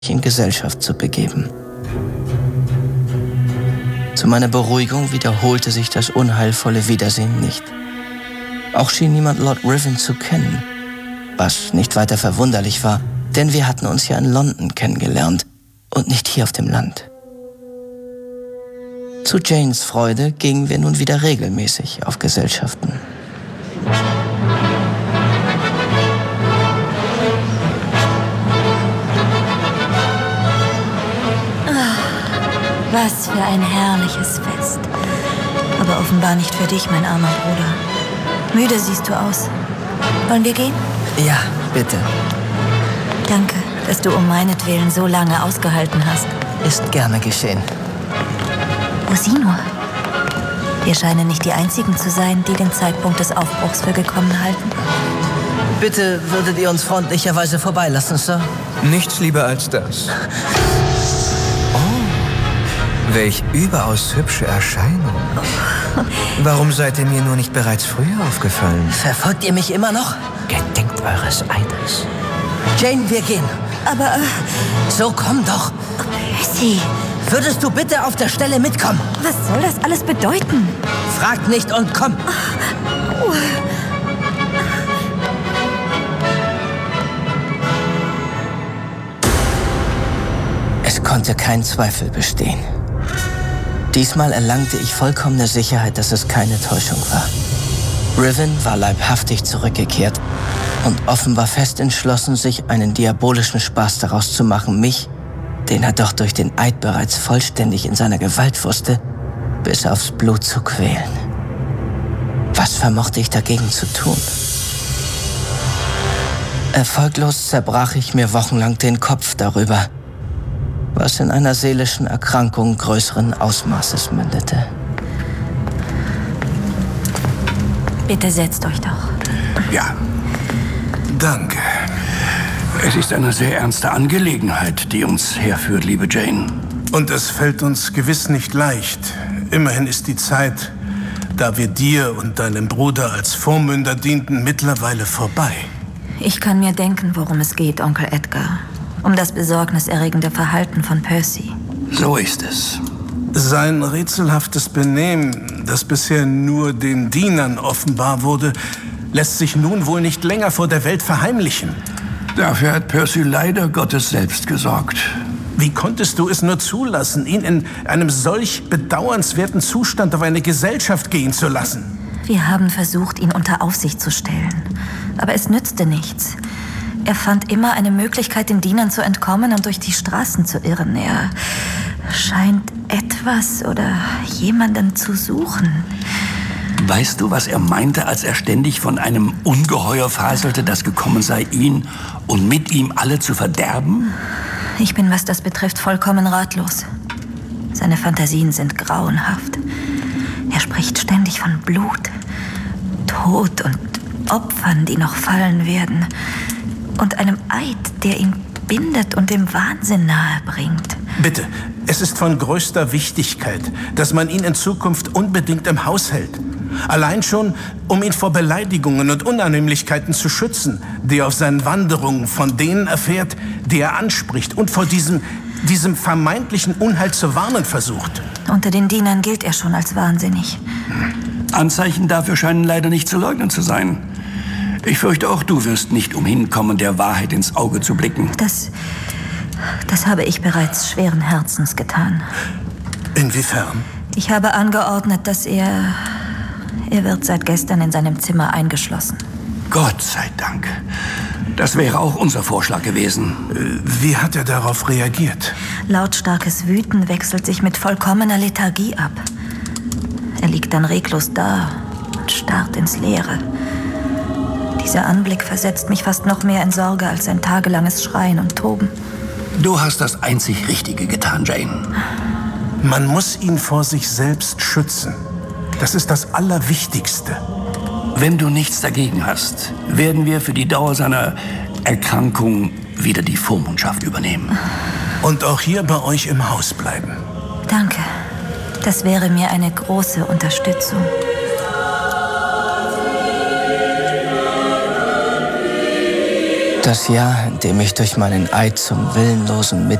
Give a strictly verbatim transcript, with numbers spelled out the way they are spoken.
in Gesellschaft zu begeben. Zu meiner Beruhigung wiederholte sich das unheilvolle Wiedersehen nicht. Auch schien niemand Lord Riven zu kennen, was nicht weiter verwunderlich war, denn wir hatten uns ja in London kennengelernt und nicht hier auf dem Land. Zu Janes Freude gingen wir nun wieder regelmäßig auf Gesellschaften. Was für ein herrliches Fest. Aber offenbar nicht für dich, mein armer Bruder. Müde siehst du aus. Wollen wir gehen? Ja, bitte. Danke, dass du um meinetwillen so lange ausgehalten hast. Ist gerne geschehen. Wo sieh nur. Wir scheinen nicht die Einzigen zu sein, die den Zeitpunkt des Aufbruchs für gekommen halten. Bitte würdet ihr uns freundlicherweise vorbeilassen, Sir? Nichts lieber als das. Oh, welch überaus hübsche Erscheinung. Warum seid ihr mir nur nicht bereits früher aufgefallen? Verfolgt ihr mich immer noch? Gedenkt eures Eides. Jane, wir gehen. Aber... Äh, so, komm doch. Percy. Würdest du bitte auf der Stelle mitkommen? Was soll das alles bedeuten? Frag nicht und komm. Oh. Es konnte kein Zweifel bestehen. Diesmal erlangte ich vollkommene Sicherheit, dass es keine Täuschung war. Riven war leibhaftig zurückgekehrt und offenbar fest entschlossen, sich einen diabolischen Spaß daraus zu machen, mich, den er doch durch den Eid bereits vollständig in seiner Gewalt wusste, bis aufs Blut zu quälen. Was vermochte ich dagegen zu tun? Erfolglos zerbrach ich mir wochenlang den Kopf darüber, was in einer seelischen Erkrankung größeren Ausmaßes mündete. Bitte setzt euch doch. Ja, danke. Es ist eine sehr ernste Angelegenheit, die uns herführt, liebe Jane. Und es fällt uns gewiss nicht leicht. Immerhin ist die Zeit, da wir dir und deinem Bruder als Vormünder dienten, mittlerweile vorbei. Ich kann mir denken, worum es geht, Onkel Edgar. Um das besorgniserregende Verhalten von Percy. So ist es. Sein rätselhaftes Benehmen, das bisher nur den Dienern offenbar wurde, lässt sich nun wohl nicht länger vor der Welt verheimlichen. Dafür hat Percy leider Gottes selbst gesorgt. Wie konntest du es nur zulassen, ihn in einem solch bedauernswerten Zustand auf eine Gesellschaft gehen zu lassen? Wir haben versucht, ihn unter Aufsicht zu stellen. Aber es nützte nichts. Er fand immer eine Möglichkeit, den Dienern zu entkommen und durch die Straßen zu irren. Er scheint etwas oder jemanden zu suchen. Weißt du, was er meinte, als er ständig von einem Ungeheuer faselte, das gekommen sei, ihn und mit ihm alle zu verderben? Ich bin, was das betrifft, vollkommen ratlos. Seine Fantasien sind grauenhaft. Er spricht ständig von Blut, Tod und Opfern, die noch fallen werden. Und einem Eid, der ihn bindet und dem Wahnsinn nahe bringt. Bitte, es ist von größter Wichtigkeit, dass man ihn in Zukunft unbedingt im Haus hält. Allein schon, um ihn vor Beleidigungen und Unannehmlichkeiten zu schützen, die er auf seinen Wanderungen von denen erfährt, die er anspricht und vor diesem, diesem vermeintlichen Unheil zu warnen versucht. Unter den Dienern gilt er schon als wahnsinnig. Anzeichen dafür scheinen leider nicht zu leugnen zu sein. Ich fürchte, auch du wirst nicht umhin kommen, der Wahrheit ins Auge zu blicken. Das, das habe ich bereits schweren Herzens getan. Inwiefern? Ich habe angeordnet, dass er... Er wird seit gestern in seinem Zimmer eingeschlossen. Gott sei Dank. Das wäre auch unser Vorschlag gewesen. Wie hat er darauf reagiert? Lautstarkes Wüten wechselt sich mit vollkommener Lethargie ab. Er liegt dann reglos da und starrt ins Leere. Dieser Anblick versetzt mich fast noch mehr in Sorge als sein tagelanges Schreien und Toben. Du hast das einzig Richtige getan, Jane. Man muss ihn vor sich selbst schützen. Das ist das Allerwichtigste. Wenn du nichts dagegen hast, werden wir für die Dauer seiner Erkrankung wieder die Vormundschaft übernehmen. Und auch hier bei euch im Haus bleiben. Danke. Das wäre mir eine große Unterstützung. Das Jahr, in dem ich durch meinen Eid zum willenlosen